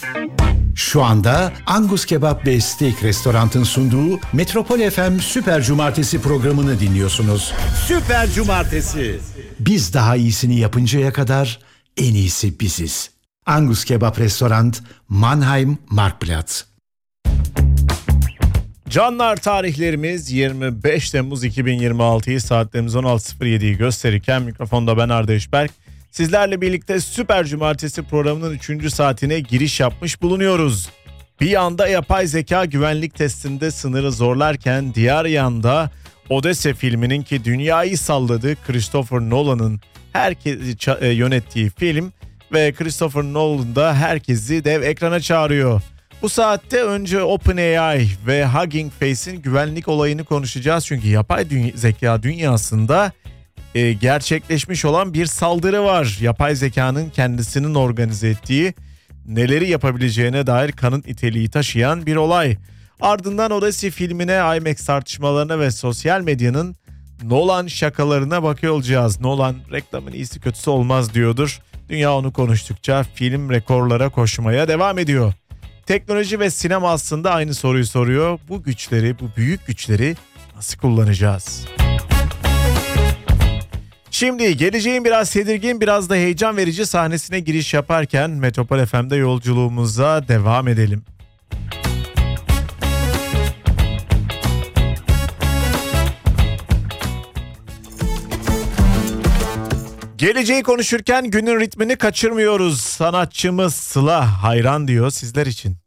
Şu anda Angus Kebap ve Steak Restorant'ın sunduğu Metropol FM Süper Cumartesi programını dinliyorsunuz. Süper Cumartesi. Biz daha iyisini yapıncaya kadar en iyisi biziz. Angus Kebap Restorant, Mannheim, Marktplatz. Canlar, tarihlerimiz 25 Temmuz 2026'yı, saatlerimiz 16.07'yi gösterirken mikrofonda ben Arda İşberk. Sizlerle birlikte Süper Cumartesi programının 3. saatine giriş yapmış bulunuyoruz. Bir yanda yapay zeka güvenlik testinde sınırı zorlarken diğer yanda Odyssey filminin, ki dünyayı salladığı Christopher Nolan'ın herkesi yönettiği film ve Christopher Nolan da herkesi dev ekrana çağırıyor. Bu saatte önce OpenAI ve Hugging Face'in güvenlik olayını konuşacağız. Çünkü yapay zeka dünyasında gerçekleşmiş olan bir saldırı var. Yapay zekanın kendisinin organize ettiği, neleri yapabileceğine dair kanıt niteliği taşıyan bir olay. Ardından Odyssey filmine, IMAX tartışmalarına ve sosyal medyanın Nolan şakalarına bakıyor olacağız. Nolan reklamın iyisi kötüsü olmaz diyordur. Dünya onu konuştukça film rekorlara koşmaya devam ediyor. Teknoloji ve sinema aslında aynı soruyu soruyor. Bu güçleri, bu büyük güçleri nasıl kullanacağız? Şimdi geleceğin biraz tedirgin, biraz da heyecan verici sahnesine giriş yaparken Metropol FM'de yolculuğumuza devam edelim. Geleceği konuşurken günün ritmini kaçırmıyoruz. Sanatçımız Sıla hayran diyor sizler için.